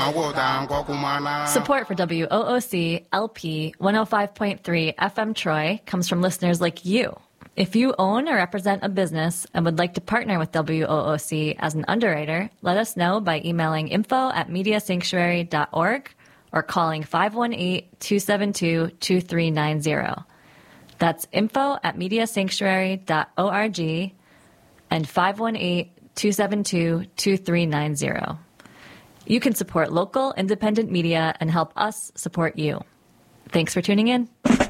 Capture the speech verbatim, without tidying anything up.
Support for W O O C L P one oh five point three F M Troy comes from listeners like you. If you own or represent a business and would like to partner with W O O C as an underwriter, let us know by emailing info at media sanctuary dot org or calling five one eight, two seven two, two three nine zero. That's info at media sanctuary dot org and five one eight, two seven two, two three nine zero. You can support local independent media and help us support you. Thanks for tuning in.